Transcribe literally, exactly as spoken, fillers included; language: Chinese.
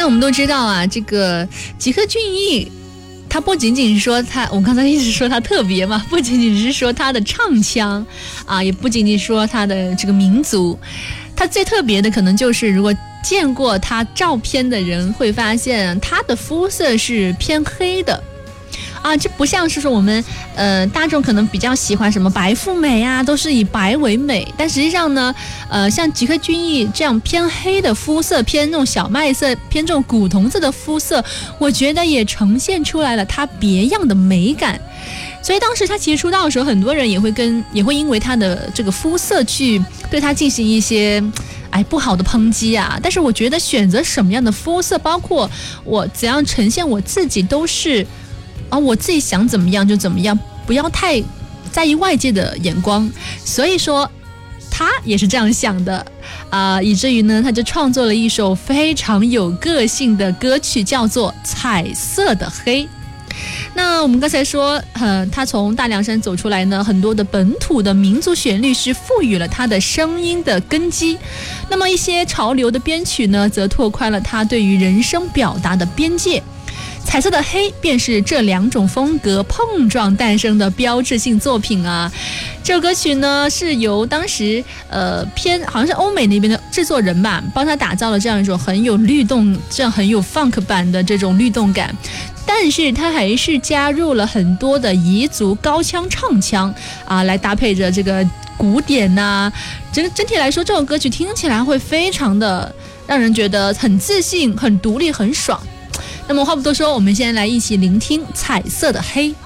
我们都知道啊，这个吉克隽逸他不仅仅是说他，我刚才一直说他特别嘛，不仅仅是说他的唱腔啊，也不仅仅说他的这个民族，他最特别的可能就是如果见过他照片的人会发现他的肤色是偏黑的啊，这不像是说我们呃大众可能比较喜欢什么白富美啊，都是以白为美，但实际上呢，呃像吉克隽逸这样偏黑的肤色，偏那种小麦色，偏这种古铜色的肤色，我觉得也呈现出来了他别样的美感。所以当时他其实出道的时候，很多人也会跟也会因为他的这个肤色去对他进行一些哎不好的抨击啊。但是我觉得选择什么样的肤色，包括我怎样呈现我自己，都是啊我自己想怎么样就怎么样，不要太在意外界的眼光。所以说他也是这样想的啊、呃，以至于呢他就创作了一首非常有个性的歌曲，叫做《彩色的黑》。那我们刚才说呃，他从大凉山走出来呢，很多的本土的民族旋律是赋予了他的声音的根基，那么一些潮流的编曲呢，则拓宽了他对于人声表达的边界。彩色的黑便是这两种风格碰撞诞生的标志性作品啊。这首歌曲呢，是由当时呃偏好像是欧美那边的制作人吧，帮他打造了这样一种很有律动，这样很有 funk 版的这种律动感，但是他还是加入了很多的彝族高腔唱腔啊，来搭配着这个鼓点呐、啊。整整体来说，这首歌曲听起来会非常的让人觉得很自信、很独立、很爽。那么话不多说，我们先来一起聆听《彩色的黑》。